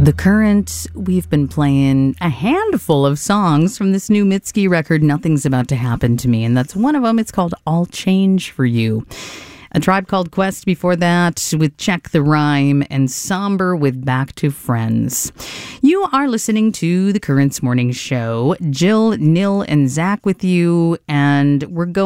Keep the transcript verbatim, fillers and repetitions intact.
The Current, we've been playing a handful of songs from this new Mitski record, Nothing's About to Happen to Me, and that's one of them. It's called I'll Change for You. A Tribe Called Quest before that with Check the Rhyme, and Somber with Back to Friends. You are listening to The Currents Morning Show. Jill, Nil, and Zach with you, and we're going